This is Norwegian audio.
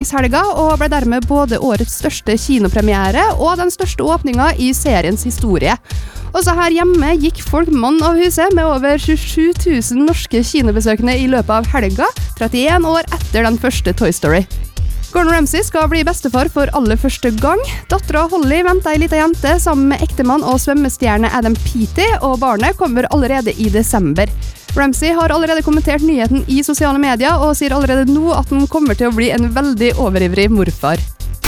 adventshelga og ble dermed både årets største kinopremiere og den største åpninga I seriens historie. Også her hjemme gikk folk mann av huset med over 27 000 norske kinobesøkende I løpet av helga, 31 år etter den første Toy Story. Gordon Ramsay skal bli bestefar for aller første gang. Datteren Holly venter en liten jente sammen med ektemann og svømmestjerne Adam Peaty, og barnet kommer allerede I desember. Ramsay har allerede kommentert nyheten I sosiale medier og sier allerede nå at han kommer til å bli en veldig overivrig morfar.